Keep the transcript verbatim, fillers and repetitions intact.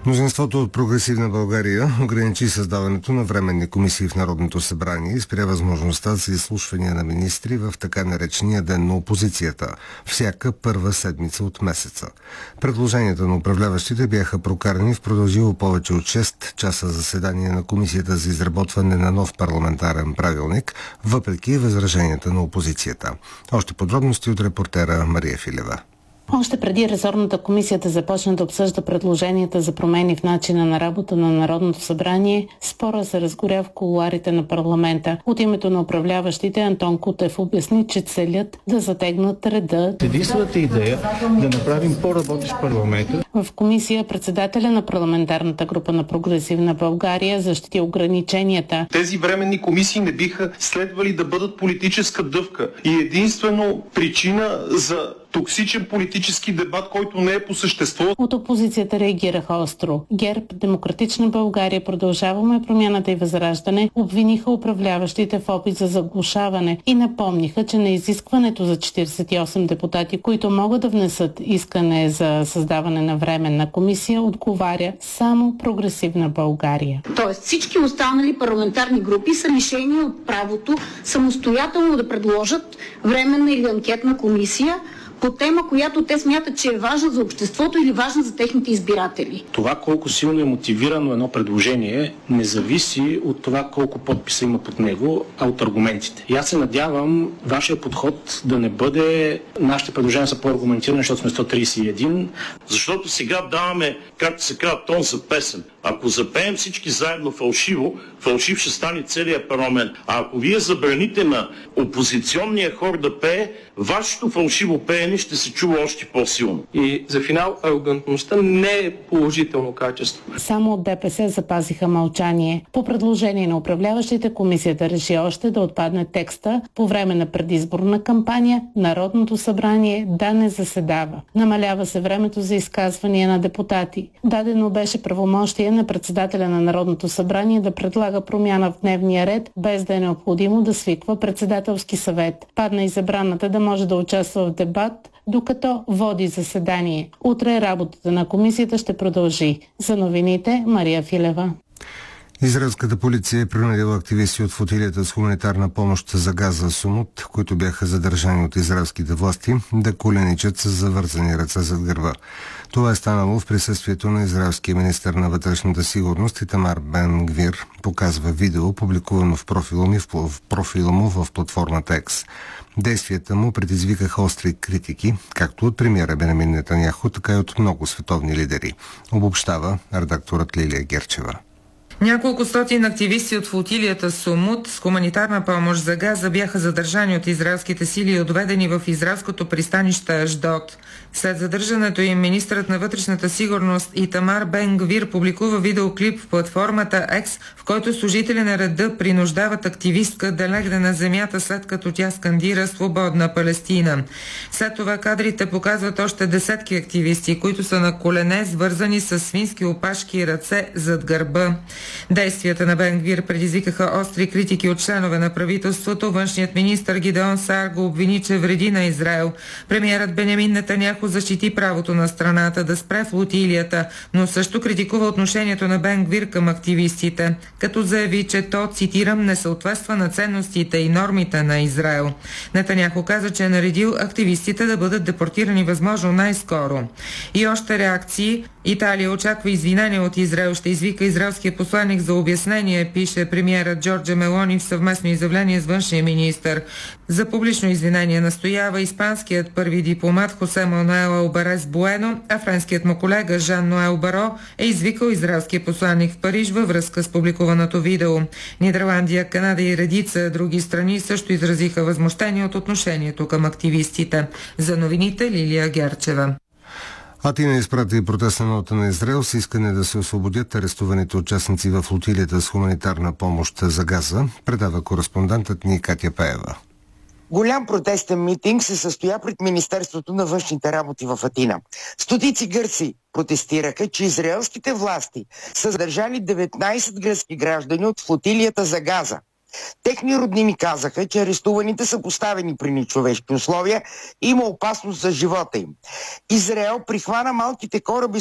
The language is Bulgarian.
Мнозинството от Прогресивна България ограничи създаването на временни комисии в Народното събрание и спря възможността за изслушвания на министри в така наречения ден на опозицията, всяка първа седмица от месеца. Предложенията на управляващите бяха прокарани в продължило повече от шест часа заседание на Комисията за изработване на нов парламентарен правилник, въпреки възраженията на опозицията. Още подробности от репортера Мария Филева. Още преди ресорната комисия да започне да обсъжда предложенията за промени в начина на работа на Народното събрание, спора се разгоря в кулоарите на парламента. От името на управляващите Антон Кутев обясни, че целят да затегнат реда. Единствената идея да направим по-работещ парламента. В комисия председателя на парламентарната група на Прогресивна България защити ограниченията. Тези временни комисии не биха следвали да бъдат политическа дъвка и единствено причина за токсичен политически дебат, който не е по същество. От опозицията реагираха остро. ГЕРБ, Демократична България, Продължаваме промяната и Възраждане обвиниха управляващите в опит за заглушаване и напомниха, че на изискването за четиридесет и осем депутати, които могат да внесат искане за създаване на временна комисия, отговаря само Прогресивна България. Тоест всички останали парламентарни групи са лишени от правото самостоятелно да предложат временна или анкетна комисия по тема, която те смятат, че е важна за обществото или важна за техните избиратели. Това колко силно е мотивирано едно предложение не зависи от това колко подписа има под него, а от аргументите. И аз се надявам вашия подход да не бъде нашите предложения са по-аргументирани, защото сме сто тридесет и един. Защото сега даваме, както се казва, тон за песен. Ако запеем всички заедно фалшиво, фалшив ще стане целият парламент. А ако вие забраните на опозиционния хор да пее, вашето фалшиво пеене ще се чува още по-силно. И за финал, арогантността не е положително качество. Само от ДПС запазиха мълчание. По предложение на управляващите, комисията реши още да отпадне текста по време на предизборна кампания Народното събрание да не заседава. Намалява се времето за изказвания на депутати. Дадено беше правомощие на председателя на Народното събрание да предлага промяна в дневния ред, без да е необходимо да свиква председателски съвет. Падна и забраната да може да участва в дебат, докато води заседание. Утре работата на комисията ще продължи. За новините, Мария Филева. Израелската полиция е принудила активисти от флотилията с хуманитарна помощ за Газа Сумут, които бяха задържани от израелските власти, да коленичат с завързани ръце зад гърба. Това е станало в присъствието на израелския министър на вътрешната сигурност Итамар Бен Гвир, показва видео, публикувано в профила, ми, в профила му в платформата X. Действията му предизвикаха остри критики, както от премиера Бенямин Нетаняху, така и от много световни лидери. Обобщава редакторът Лилия Герчева. Няколко стотин активисти от флотилията Сумут с хуманитарна помощ за Газа бяха задържани от израелските сили и отведени в израелското пристанище Ашдод. След задържането им министърът на вътрешната сигурност Итамар Бен Гвир публикува видеоклип в платформата X, в който служители на реда принуждават активистка да легне на земята, след като тя скандира "Свободна Палестина". След това кадрите показват още десетки активисти, които са на колене, свързани с свински опашки и ръце зад гърба. Действията на Бен Гвир предизвикаха остри критики от членове на правителството. Външният министър Гидеон Саар го обвини, че вреди на Израел. Премиерът Бенямин Нетаняху защити правото на страната да спре флотилията, но също критикува отношението на Бен Гвир към активистите, като заяви, че то, цитирам, не съответства на ценностите и нормите на Израел. Нетаняху каза, че е наредил активистите да бъдат депортирани възможно най-скоро. И още реакции. Италия очаква извинения от Израел. Ще извика израелския посланник за обяснение, пише премиерът Джорджа Мелони в съвместно изявление с външния министър. За публично извинение настоява испанският първи дипломат Хосе Мануел Албарес Буено, а френският му колега Жан Ноел Баро е извикал израелския посланник в Париж във връзка с публикуваното видео. Нидерландия, Канада и редица други страни също изразиха възмущение от отношението към активистите. За новините, Лилия Герчева. Атина изпрати протестна нота на Израел с искане да се освободят арестуваните участници в флотилията с хуманитарна помощ за Газа, предава кореспондентът ни Катя Пеева. Голям протестен митинг се състоя пред Министерството на външните работи в Атина. Стотици гърци протестираха, че израелските власти са задържали деветнайсет гръцки граждани от флотилията за Газа. Техни роднини казаха, че арестуваните са поставени при нечовешки условия и има опасност за живота им. Израел прихвана малките кораби